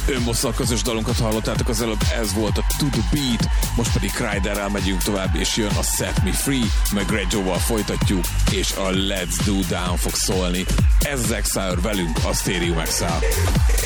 Önbosszal közös dalunkat hallottátok az előbb, ez volt a To The Beat, most pedig Kryderrel megyünk tovább, és jön a Set Me Free, meg Grey Joe-val folytatjuk, és a Let's Do Down fog szólni. Ez az Exile velünk a Stereo Exile.